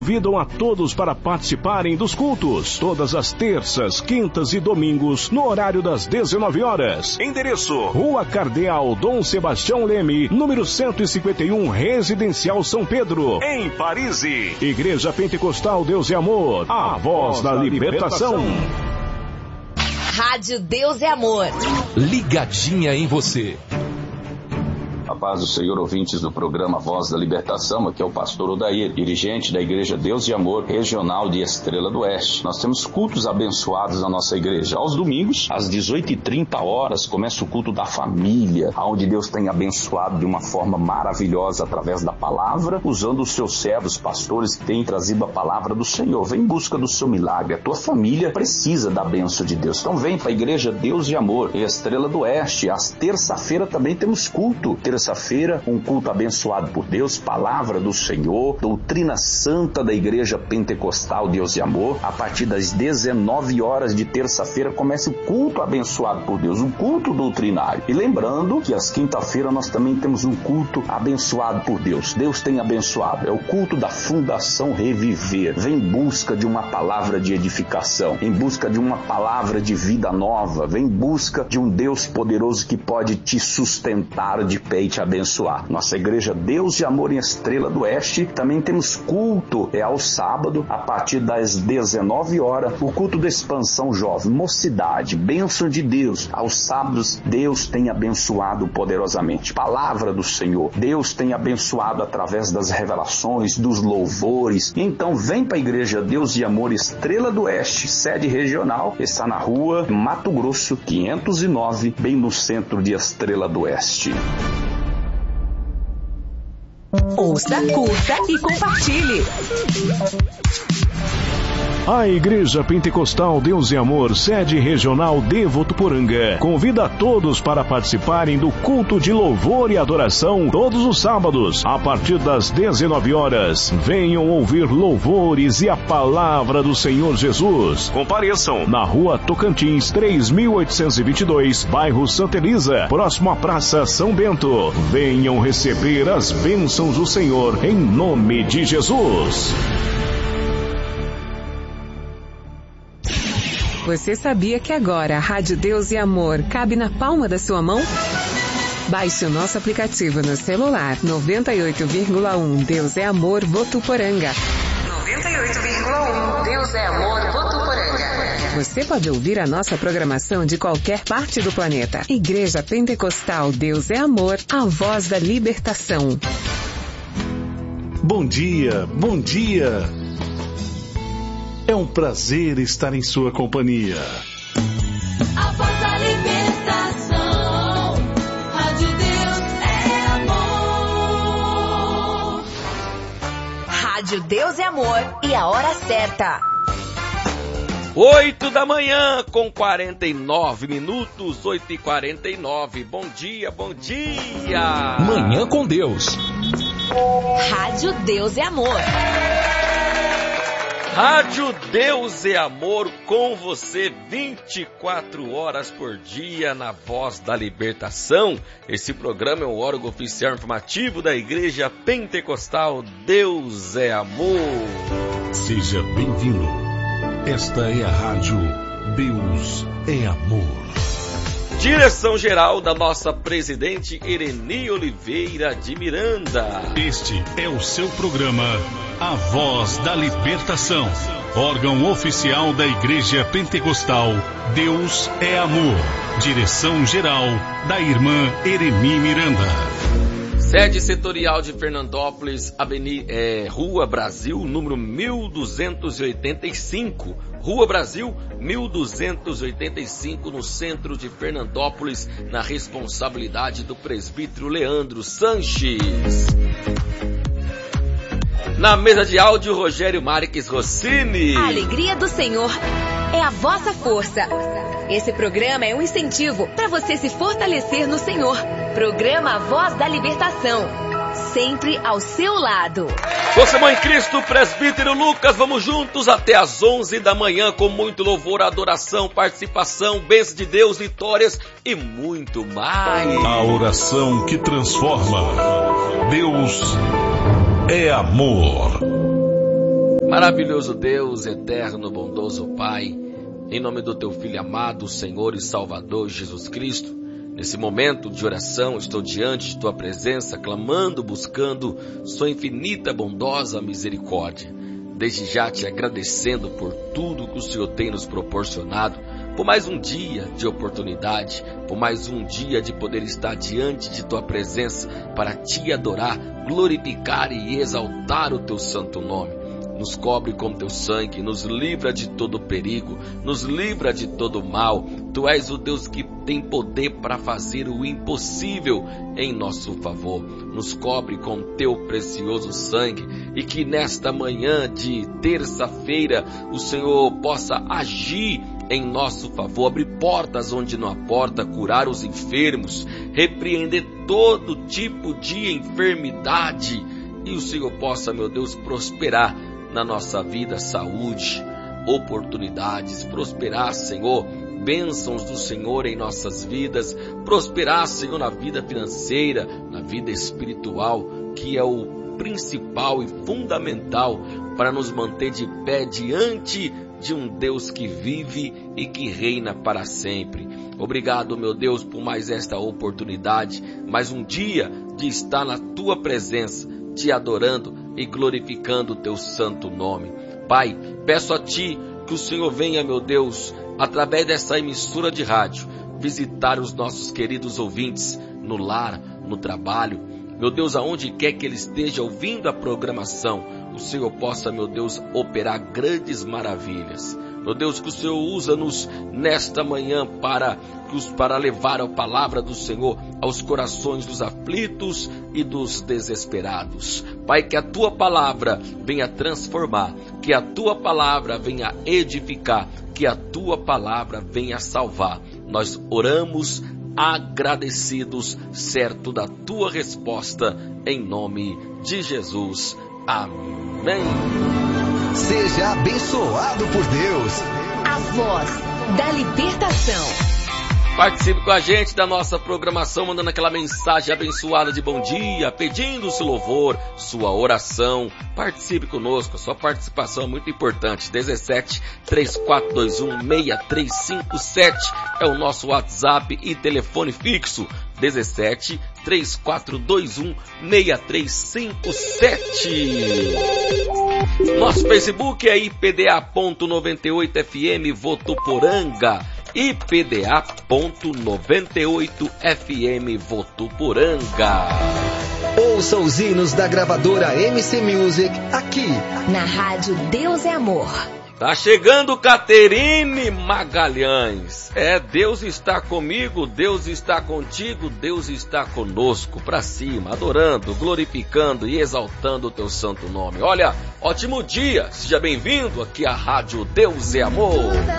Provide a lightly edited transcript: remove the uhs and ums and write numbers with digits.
Convidam a todos para participarem dos cultos, todas as terças, quintas e domingos, no horário das 19 horas. Endereço: Rua Cardeal Dom Sebastião Leme, número 151, Residencial São Pedro, em Paris. Igreja Pentecostal Deus e Amor, a voz da libertação. Rádio Deus e Amor. Ligadinha em você. A paz do Senhor, ouvintes do programa Voz da Libertação. Aqui é o pastor Odair, dirigente da Igreja Deus e Amor Regional de Estrela do Oeste. Nós temos cultos abençoados na nossa igreja. Aos domingos, às 18h30, começa o culto da família, onde Deus tem abençoado de uma forma maravilhosa através da palavra, usando os seus servos, pastores que têm trazido a palavra do Senhor. Vem em busca do seu milagre. A tua família precisa da bênção de Deus. Então vem para a Igreja Deus e Amor, Estrela do Oeste. Às terça-feira também temos culto. Terça-feira, um culto abençoado por Deus, palavra do Senhor, doutrina santa da Igreja Pentecostal Deus e Amor. A partir das 19 horas de terça-feira começa o culto abençoado por Deus, um culto doutrinário. E lembrando que às quinta-feira nós também temos um culto abençoado por Deus. Deus tem abençoado. É o culto da Fundação Reviver. Vem em busca de uma palavra de edificação, em busca de uma palavra de vida nova. Vem em busca de um Deus poderoso que pode te sustentar de pé e te abençoar. Nossa Igreja Deus e Amor em Estrela do Oeste, também temos culto, ao sábado, a partir das 19 horas, o culto da expansão jovem, mocidade, bênção de Deus. Aos sábados, Deus tem abençoado poderosamente. Palavra do Senhor, Deus tem abençoado através das revelações, dos louvores. Então vem para a Igreja Deus e Amor Estrela do Oeste, sede regional, está na rua Mato Grosso 509, bem no centro de Estrela do Oeste. Ouça, curta e compartilhe. A Igreja Pentecostal Deus e Amor, sede regional de Votuporanga, convida a todos para participarem do culto de louvor e adoração todos os sábados, a partir das 19 horas. Venham ouvir louvores e a palavra do Senhor Jesus. Compareçam na Rua Tocantins, 3822, bairro Santa Elisa, próximo à Praça São Bento. Venham receber as bênçãos do Senhor em nome de Jesus. Você sabia que agora a Rádio Deus e Amor cabe na palma da sua mão? Baixe o nosso aplicativo no celular 98,1 Deus é Amor Votuporanga. 98,1 Deus é Amor Votuporanga. Você pode ouvir a nossa programação de qualquer parte do planeta. Igreja Pentecostal Deus é Amor, a voz da libertação. Bom dia, bom dia. É um prazer estar em sua companhia. A voz da libertação, Rádio Deus é amor. Rádio Deus é Amor e a hora certa. 8 da manhã com 49 minutos, 8h49. Bom dia, bom dia. Manhã com Deus. Rádio Deus é Amor. Rádio Deus é Amor com você 24 horas por dia na Voz da Libertação. Esse programa é o órgão oficial informativo da Igreja Pentecostal Deus é Amor. Seja bem-vindo. Esta é a Rádio Deus é Amor. Direção geral da nossa presidente Ereni Oliveira de Miranda. Este é o seu programa A Voz da Libertação, órgão oficial da Igreja Pentecostal Deus é Amor. Direção geral da irmã Ereni Miranda. Sede setorial de Fernandópolis, Rua Brasil, número 1285. Rua Brasil, 1285, no centro de Fernandópolis, na responsabilidade do presbítero Leandro Sanches. Na mesa de áudio, Rogério Marques Rossini. A alegria do Senhor é a vossa força. Esse programa é um incentivo para você se fortalecer no Senhor. Programa Voz da Libertação, sempre ao seu lado. Você, mãe Cristo, presbítero Lucas, vamos juntos até às 11 da manhã com muito louvor, adoração, participação, bênção de Deus, vitórias e muito mais. A oração que transforma. Deus é amor. Maravilhoso Deus, eterno, bondoso Pai, em nome do Teu Filho amado, Senhor e Salvador Jesus Cristo, nesse momento de oração estou diante de Tua presença, clamando, buscando Sua infinita, bondosa misericórdia. Desde já te agradecendo por tudo que o Senhor tem nos proporcionado, por mais um dia de oportunidade, por mais um dia de poder estar diante de Tua presença para Te adorar, glorificar e exaltar o Teu santo nome. Nos cobre com Teu sangue, nos livra de todo perigo, nos livra de todo mal. Tu és o Deus que tem poder para fazer o impossível em nosso favor. Nos cobre com Teu precioso sangue e que nesta manhã de terça-feira o Senhor possa agir em nosso favor, abrir portas onde não há porta, curar os enfermos, repreender todo tipo de enfermidade e o Senhor possa, meu Deus, prosperar na nossa vida, saúde, oportunidades, prosperar, Senhor, bênçãos do Senhor em nossas vidas, prosperar, Senhor, na vida financeira, na vida espiritual, que é o principal e fundamental para nos manter de pé diante de um Deus que vive e que reina para sempre. Obrigado, meu Deus, por mais esta oportunidade, mais um dia de estar na Tua presença, Te adorando e glorificando o Teu santo nome. Pai, peço a Ti que o Senhor venha, meu Deus, através dessa emissora de rádio, visitar os nossos queridos ouvintes no lar, no trabalho. Meu Deus, aonde quer que ele esteja ouvindo a programação, o Senhor possa, meu Deus, operar grandes maravilhas. Meu Deus, que o Senhor usa-nos nesta manhã para levar a palavra do Senhor aos corações dos aflitos e dos desesperados. Pai, que a Tua palavra venha transformar, que a Tua palavra venha edificar, que a Tua palavra venha salvar. Nós oramos agradecidos, certo da Tua resposta, em nome de Jesus. Amém. Seja abençoado por Deus. A voz da libertação. Participe com a gente da nossa programação, mandando aquela mensagem abençoada de bom dia, pedindo o seu louvor, sua oração. Participe conosco, sua participação é muito importante. 17 3421 6357 é o nosso WhatsApp e telefone fixo. 17 3421 6357. Nosso Facebook é IPDA.98FM Votuporanga. IPDA.98FM Votuporanga. Ouça os hinos da gravadora MC Music aqui Na rádio Deus é Amor. Tá chegando Caterine Magalhães. Deus está comigo, Deus está contigo, Deus está conosco. Pra cima, adorando, glorificando e exaltando o Teu santo nome. Olha, ótimo dia, seja bem-vindo aqui à Rádio Deus é Amor.